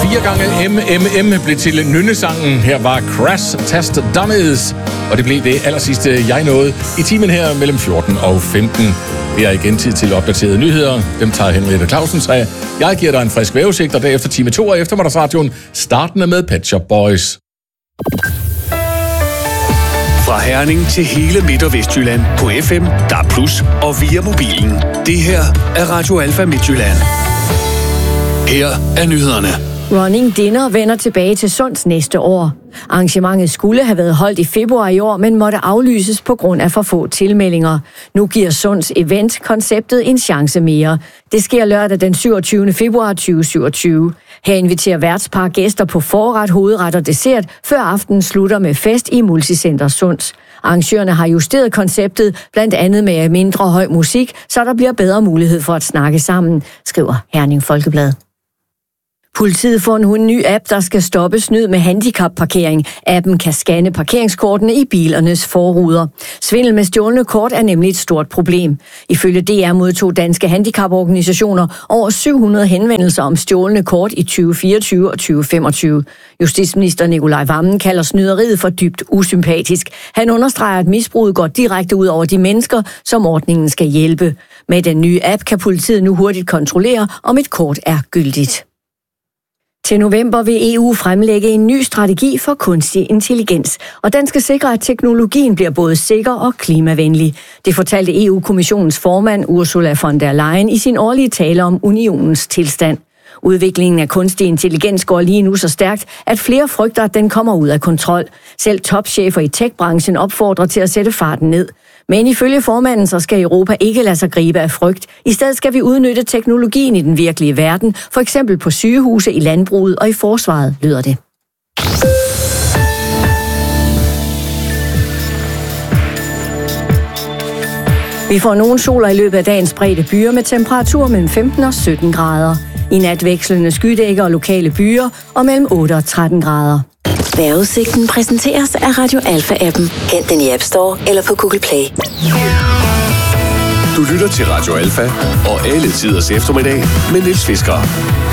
4 gange MMM blev til nynnesangen. Her var Crash Test Dummies, og det blev det allersidste, jeg nåede i timen her mellem 14 og 15. Det er igen tid til opdaterede nyheder. Dem tager Henriette Clausen sig. Jeg giver dig en frisk vævesigt, og derefter time 2 af eftermiddagsradioen, startende med Pet Shop Boys. Fra Herning til hele Midt- og Vestjylland på FM, DAB+, og via mobilen. Det her er Radio Alfa Midtjylland. Her er nyhederne. Running Dinner vender tilbage til Sunds næste år. Arrangementet skulle have været holdt i februar i år, men måtte aflyses på grund af for få tilmeldinger. Nu giver Sunds event-konceptet en chance mere. Det sker lørdag den 27. februar 2027. Her inviterer værtspar gæster på forret, hovedret og dessert, før aftenen slutter med fest i Multicenter Sunds. Arrangørerne har justeret konceptet, blandt andet med mindre høj musik, så der bliver bedre mulighed for at snakke sammen, skriver Herning Folkeblad. Politiet får nu en ny app, der skal stoppe snyd med handicapparkering. Appen kan scanne parkeringskortene i bilernes forruder. Svindel med stjålne kort er nemlig et stort problem. Ifølge DR modtog danske handicaporganisationer over 700 henvendelser om stjålne kort i 2024 og 2025. Justitsminister Nicolai Wammen kalder snyderiet for dybt usympatisk. Han understreger, at misbruget går direkte ud over de mennesker, som ordningen skal hjælpe. Med den nye app kan politiet nu hurtigt kontrollere, om et kort er gyldigt. Til november vil EU fremlægge en ny strategi for kunstig intelligens, og den skal sikre, at teknologien bliver både sikker og klimavenlig. Det fortalte EU-kommissionens formand Ursula von der Leyen i sin årlige tale om unionens tilstand. Udviklingen af kunstig intelligens går lige nu så stærkt, at flere frygter, at den kommer ud af kontrol. Selv topchefer i tech-branchen opfordrer til at sætte farten ned. Men ifølge formanden, så skal Europa ikke lade sig gribe af frygt. I stedet skal vi udnytte teknologien i den virkelige verden, for eksempel på sygehuse, i landbruget og i forsvaret, lyder det. Vi får nogle soler i løbet af dagens spredte byer med temperaturer mellem 15 og 17 grader. I nat vekslende skydækker og lokale byer og mellem 8 og 13 grader. Vejrudsigten præsenteres af Radio Alfa-appen. Hent den i App Store eller på Google Play. Du lytter til Radio Alfa og alle tiders eftermiddag med Niels Fisker.